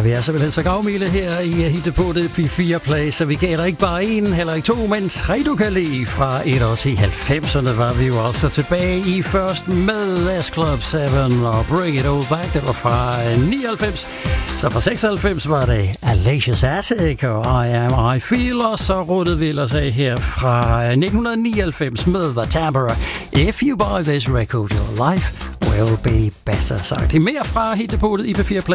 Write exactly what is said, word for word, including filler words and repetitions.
vi er simpelthen så gavmilde her i Hittepotet P fire Play, så vi gav dig ikke bare en, heller ikke to, men tre du kan lide. Fra et år til halvfemserne var vi jo altså tilbage i først med S Club syv og Bring It All Back, det var fra nioghalvfems. Så fra seksoghalvfems var det Alicia's Attic og I Am I Feel, og så ruttede vi ellers af her fra nitten nioghalvfems med The Tambour. If you buy this record, your life will be better. Sagt det mere fra Hittepotet i P fire Play.